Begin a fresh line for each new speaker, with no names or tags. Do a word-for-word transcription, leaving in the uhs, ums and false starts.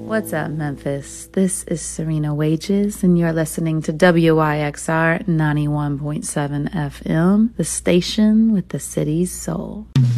What's up, Memphis? This is Serena Wages, and you're listening to W Y X R ninety-one point seven F M, the station with the city's soul.